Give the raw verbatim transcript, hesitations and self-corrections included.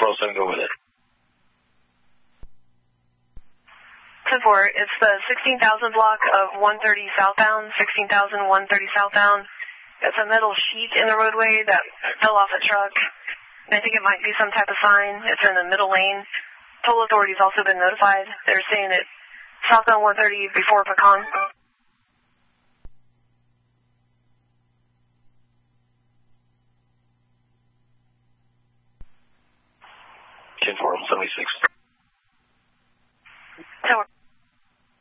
four oh seven, go with it. ten four, it's the sixteen thousand block of one thirty southbound, sixteen thousand one thirty southbound. It's a metal sheet in the roadway that fell off a truck. I think it might be some type of sign. It's in the middle lane. Toll authority's also been notified. They're saying it southbound one thirty before Pecan. ten four, seventy-six.